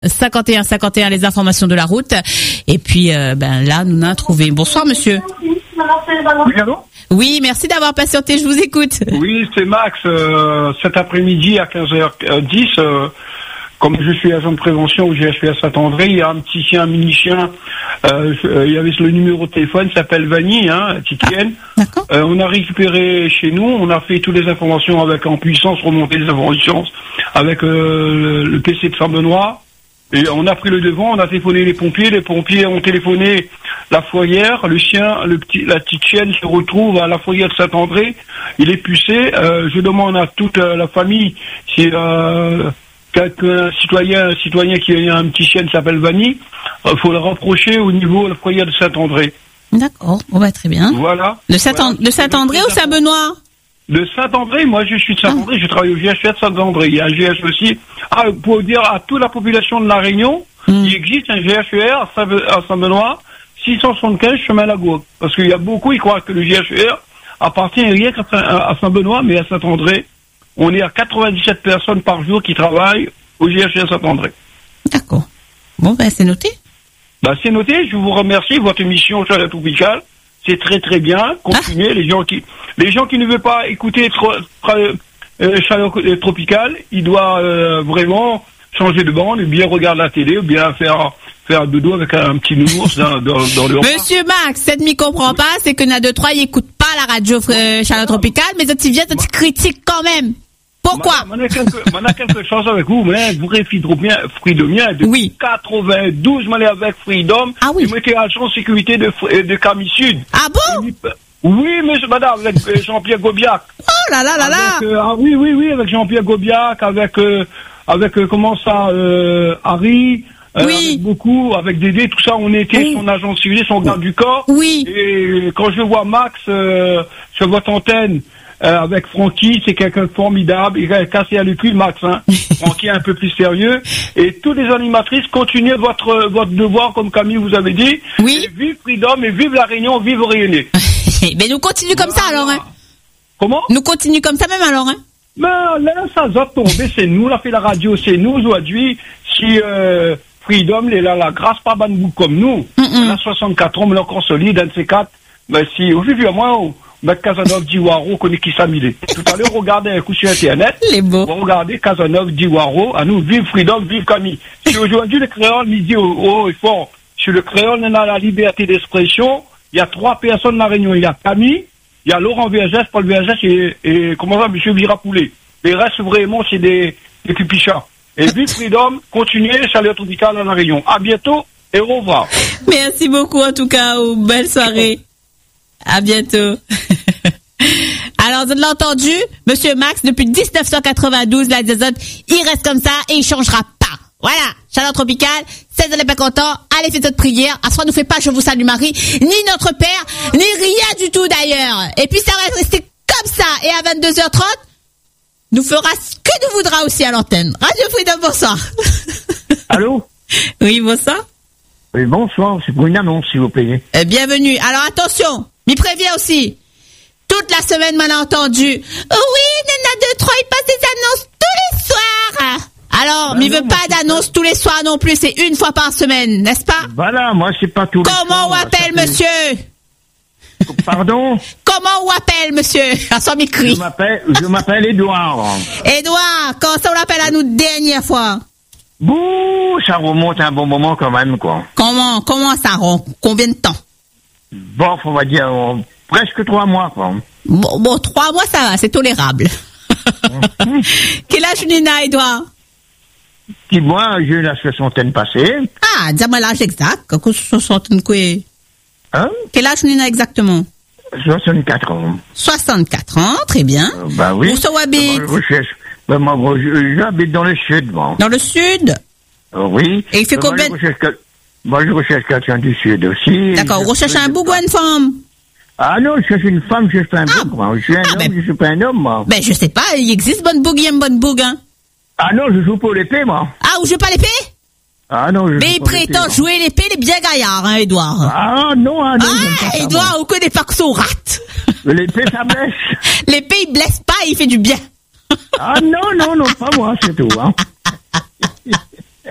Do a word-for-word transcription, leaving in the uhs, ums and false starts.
cinquante et un cinquante et un, les informations de la route. Et puis, euh, ben là, nous n'avons trouvé. Bonsoir, monsieur. Oui, allô ? Oui, merci d'avoir patienté, je vous écoute. Oui, c'est Max. Euh, cet après-midi à quinze heures dix, euh, comme je suis agent de prévention au G H P à Saint-André, il y a un petit chien, un mini-chien. Euh, euh, il y avait le numéro de téléphone, il s'appelle Vanny, hein, Titienne. Ah, d'accord. Euh, on a récupéré chez nous, on a fait toutes les informations avec en puissance, remonter les informations avec euh, le P C de Saint-Benoît. Et on a pris le devant, on a téléphoné les pompiers, les pompiers ont téléphoné la fourrière, le chien, le petit, la petite chienne se retrouve à la fourrière de Saint-André, il est pucé. Euh, je demande à toute euh, la famille si euh, quelqu'un, citoyen, citoyen qui a un petit chien qui s'appelle Vanny, il euh, faut le rapprocher au niveau de la fourrière de Saint-André. D'accord, on va très bien. Voilà. De Saint-André, voilà. de Saint-André ou Saint-Benoît? De Saint-André, moi je suis de Saint-André, ah. Je travaille au G H P de Saint-André. Il y a un G H aussi. Ah, pour dire à toute la population de La Réunion, mm. il existe un G H R à Saint-Benoît, six cent soixante-quinze chemin Lagourde. Parce qu'il y a beaucoup, ils croient que le G H R appartient rien qu'à Saint-Benoît, mais à Saint-André. On est à quatre-vingt-dix-sept personnes par jour qui travaillent au G H R Saint-André. D'accord. Bon, ben c'est noté. Ben, c'est noté, je vous remercie, votre émission Chaleur Tropicale. C'est très très bien. Continuez. Ah. Les gens qui, les gens qui ne veulent pas écouter trop, trop, euh, Chaleur Tropicale, ils doivent euh, vraiment changer de bande, ou bien regarder la télé, ou bien faire faire un dodo avec un, un petit nounours dans, dans, dans le. Monsieur Max, cette m'y comprend pas, c'est que n'a deux trois, ils écoutent pas la radio euh, Chaleur Tropicale, mais ils viennent, ils critiquent quand même. Pourquoi? On a quelque, quelque chose avec vous, mais vous Freedom, depuis oui. quatre-vingt-douze, je avec Freedom, ah oui. Je m'étais agent de sécurité de, de Camille Sud. Ah bon? Oui, monsieur, madame, avec Jean-Pierre Gobiac. Oh là là là là! Euh, ah oui, oui, oui, avec Jean-Pierre Gobiac, avec, euh, avec, euh, comment ça, euh, Harry, euh, oui. Avec beaucoup, avec Dédé, tout ça, on était oui. Son agent civil, son garde du corps. Oui. Et quand je vois Max, euh, sur votre antenne, Euh, avec Francky, c'est quelqu'un de formidable. Il a cassé à le cul, Max. Hein. Francky est un peu plus sérieux. Et toutes les animatrices, continuez votre votre devoir, comme Camille vous avait dit. Oui. Et vive Freedom et vive La Réunion, vive Réunionnais. Mais nous continuons comme ça alors. Hein. Comment? Nous continuons comme ça même alors. Hein. Mais là, ça va tomber. C'est nous, on a fait la radio, c'est nous aujourd'hui. Si euh, Freedom, il est là, la grâce pas banbou comme nous. Mm-mm. On a soixante-quatre ans, on est encore solide, un de ces quatre. Mais si, aujourd'hui, à moi, on, mais Casanova Diwaro connaît qui s'amilé. Tout à l'heure, regardez un coup sur Internet. Les beaux. Regardez Casanova Diwaro. À nous, vive Freedom, vive Camille. Si aujourd'hui, le créole, il dit oh, oh, il faut, si le créole n'a la liberté d'expression, il y a trois personnes dans la Réunion. Il y a Camille, il y a Laurent Vergès, Paul Vergès et, et, comment ça, monsieur Virapoulet. Les restes, vraiment, c'est des, des cupichas. Et vive Freedom, continuez, Chaleur Tropicale dans la Réunion. À bientôt et au revoir. Merci beaucoup, en tout cas, belle soirée. À bientôt. Alors, vous l'avez entendu, Monsieur Max, depuis dix-neuf cent quatre-vingt-douze, la diazote, il reste comme ça et il changera pas. Voilà. Chaleur Tropicale, si vous n'êtes pas content, allez faire votre prière. À ce moment, ne fait pas Je vous salue Marie, ni notre Père, ni rien du tout d'ailleurs. Et puis, ça va rester comme ça. Et à vingt-deux heures trente, nous fera ce que nous voudra aussi à l'antenne. Radio Freedom, bonsoir. Allô? Oui, bonsoir. Oui, bonsoir. C'est pour une annonce, s'il vous plaît. Euh, bienvenue. Alors, attention. M'y prévient aussi. Toute la semaine, m'en a entendu. Oui, Nana deux trois, il passe des annonces tous les soirs. Alors, m'y veut pas d'annonces tous les soirs non plus, c'est une fois par semaine, n'est-ce pas? Voilà, moi, c'est pas tout. Comment on appelle, monsieur? Pardon? Comment on appelle, monsieur? À son micro. Je m'appelle, je m'appelle Édouard. Édouard, quand ça on l'appelle à nous dernière fois? Bouh, ça remonte à un bon moment quand même, quoi. Comment, comment ça remonte? Combien de temps? Bon, on va dire euh, presque trois mois, quoi. Bon, bon, trois mois, ça va, c'est tolérable. Quel âge Nina, Edouard? Qui, moi, j'ai eu la soixantaine passée. Ah, dis-moi l'âge exact. soixantaine quoi? Hein? Quel âge Nina exactement? soixante-quatre ans. soixante-quatre ans, très bien. Euh, bah oui. Où ça habite? Bah, moi, moi, j'habite dans le sud, moi. Dans le sud? Euh, oui. Et il fait bah, combien? Moi, je recherche, moi, je recherche quelqu'un du sud aussi. D'accord, vous recherchez un bouc ou une femme? Ah non, je cherche une femme, je cherche pas un ah. bouc, moi. Je suis un ah, homme, ben, je suis pas un homme, moi. Ben, je sais pas, il existe bonne bougue, il y a une bonne bougue, hein. Ah non, je joue pas l'épée, moi. Ah, vous jouez pas l'épée? Ah non, je Mais il prétend jouer l'épée, il est bien gaillard, hein, Edouard. Ah non, ah non. Ah, Edouard, ou que des pas que son rate. L'épée, ça blesse. L'épée, il blesse pas, il fait du bien. Ah non, non, non, pas moi, c'est tout, hein.